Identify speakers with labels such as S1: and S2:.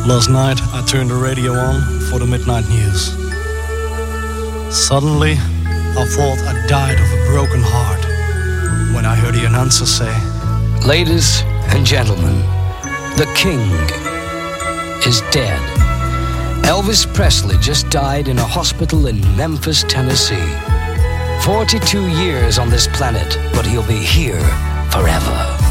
S1: Last night, I turned the radio on for the midnight news. Suddenly, I thought I died of a broken heart when I heard the announcer say,
S2: "Ladies and gentlemen, the king is dead." Elvis Presley just died in a hospital in Memphis, Tennessee. 42 years on this planet, but he'll be here forever.